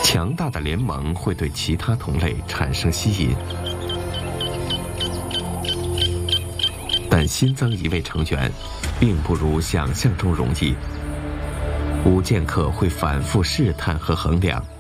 强大的联盟会对其他同类产生吸引，但新增一位成员，并不如想象中容易。无剑客会反复试探和衡量